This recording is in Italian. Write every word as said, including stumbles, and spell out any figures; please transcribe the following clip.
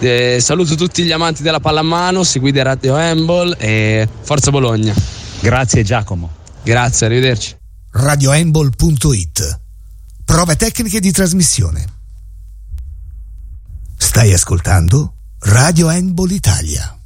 Eh, saluto tutti gli amanti della pallamano, seguite Radio Handball e Forza Bologna. Grazie Giacomo. Grazie, arrivederci. radio handball punto it. Prove tecniche di trasmissione. Stai ascoltando Radio Handball Italia.